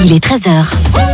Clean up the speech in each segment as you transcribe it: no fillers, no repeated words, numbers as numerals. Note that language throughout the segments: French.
Il est 13h.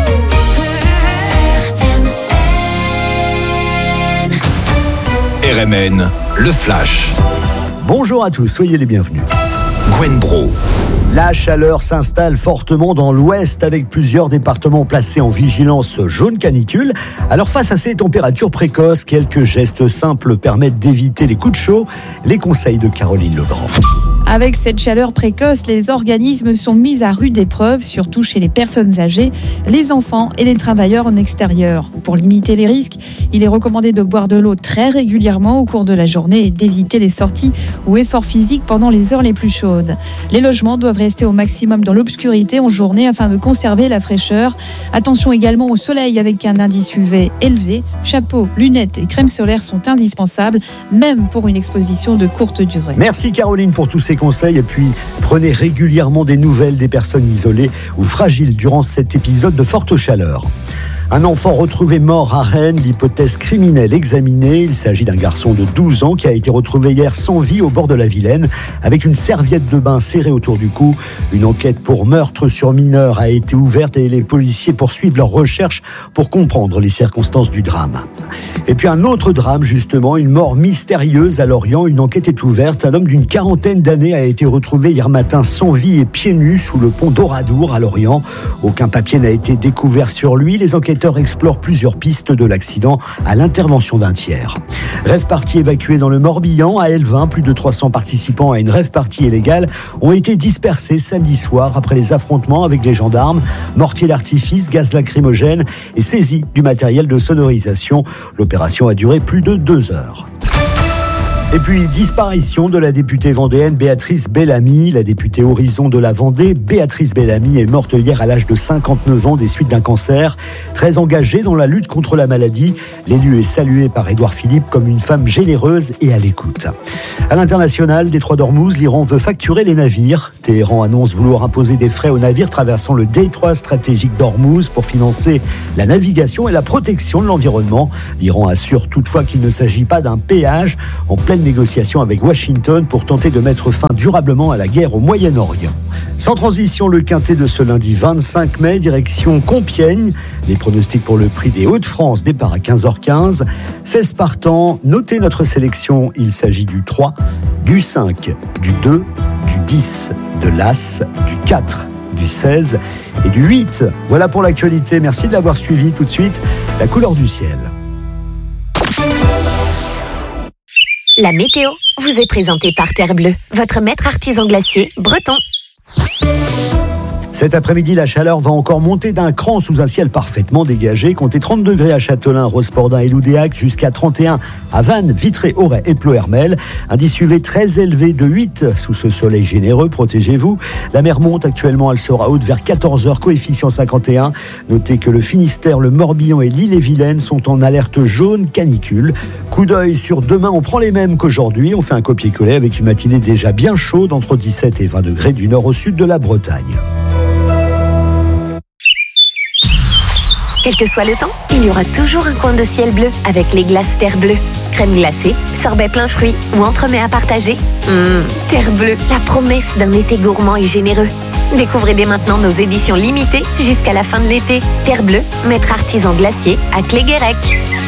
RMN, le Flash. Bonjour à tous, soyez les bienvenus. Gwen Bro. La chaleur s'installe fortement dans l'ouest avec plusieurs départements placés en vigilance jaune canicule. Alors face à ces températures précoces, quelques gestes simples permettent d'éviter les coups de chaud. Les conseils de Caroline Legrand. Avec cette chaleur précoce, les organismes sont mis à rude épreuve, surtout chez les personnes âgées, les enfants et les travailleurs en extérieur. Pour limiter les risques, il est recommandé de boire de l'eau très régulièrement au cours de la journée et d'éviter les sorties ou efforts physiques pendant les heures les plus chaudes. Les logements doivent rester au maximum dans l'obscurité en journée afin de conserver la fraîcheur. Attention également au soleil avec un indice UV élevé. Chapeau, lunettes et crème solaire sont indispensables, même pour une exposition de courte durée. Merci Caroline pour tous ces conseils et puis prenez régulièrement des nouvelles des personnes isolées ou fragiles durant cet épisode de forte chaleur. Un enfant retrouvé mort à Rennes, l'hypothèse criminelle examinée. Il s'agit d'un garçon de 12 ans qui a été retrouvé hier sans vie au bord de la Vilaine, avec une serviette de bain serrée autour du cou. Une enquête pour meurtre sur mineur a été ouverte et les policiers poursuivent leurs recherches pour comprendre les circonstances du drame. Et puis un autre drame justement, une mort mystérieuse à Lorient. Une enquête est ouverte. Un homme d'une quarantaine d'années a été retrouvé hier matin sans vie et pieds nus sous le pont d'Oradour à Lorient. Aucun papier n'a été découvert sur lui. Les enquêteurs explorent plusieurs pistes de l'accident à l'intervention d'un tiers. Rave party évacué dans le Morbihan. À Elvin, plus de 300 participants à une rave party illégale ont été dispersés samedi soir après les affrontements avec les gendarmes. Mortier d'artifice, gaz lacrymogène et saisie du matériel de sonorisation. L'opération a duré plus de 2 heures. Et puis, disparition de la députée vendéenne Béatrice Bellamy. La députée Horizon de la Vendée, Béatrice Bellamy, est morte hier à l'âge de 59 ans des suites d'un cancer. Très engagée dans la lutte contre la maladie, l'élu est salué par Édouard Philippe comme une femme généreuse et à l'écoute. À l'international, détroit d'Ormuz, l'Iran veut facturer les navires. Téhéran annonce vouloir imposer des frais aux navires traversant le détroit stratégique d'Ormuz pour financer la navigation et la protection de l'environnement. L'Iran assure toutefois qu'il ne s'agit pas d'un péage, en pleine négociation avec Washington pour tenter de mettre fin durablement à la guerre au Moyen-Orient. Sans transition, le quintet de ce lundi 25 mai, direction Compiègne. Les pronostics pour le prix des Hauts-de-France, départ à 15h15. 16 partants, notez notre sélection. Il s'agit du 3, du 5, du 2, du 10, de l'As, du 4, du 16 et du 8. Voilà pour l'actualité. Merci de l'avoir suivi. Tout de suite, la couleur du ciel. La météo vous est présentée par Terre Bleue, votre maître artisan glacier breton. Cet après-midi, la chaleur va encore monter d'un cran sous un ciel parfaitement dégagé. Comptez 30 degrés à Châtelain, Rospordin et Loudéac, jusqu'à 31 à Vannes, Vitré, Auray et Ploërmel. Indice UV très élevé de 8 sous ce soleil généreux, protégez-vous. La mer monte actuellement, elle sera haute vers 14h, coefficient 51. Notez que le Finistère, le Morbihan et l'Ille-et-Vilaine sont en alerte jaune canicule. Coup d'œil sur demain, on prend les mêmes qu'aujourd'hui. On fait un copier-coller avec une matinée déjà bien chaude, entre 17 et 20 degrés du nord au sud de la Bretagne. Quel que soit le temps, il y aura toujours un coin de ciel bleu avec les glaces Terre Bleue. Crème glacée, sorbet plein fruits ou entremets à partager. Terre Bleue, la promesse d'un été gourmand et généreux. Découvrez dès maintenant nos éditions limitées jusqu'à la fin de l'été. Terre Bleue, maître artisan glacier à Cléguérec.